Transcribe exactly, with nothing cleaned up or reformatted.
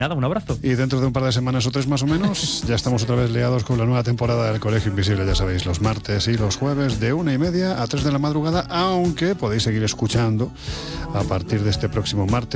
Nada, un abrazo. Y dentro de un par de semanas o tres más o menos, ya estamos otra vez liados con la nueva temporada del Colegio Invisible, ya sabéis, los martes y los jueves de una y media a tres de la madrugada, aunque podéis seguir escuchando a partir de este próximo martes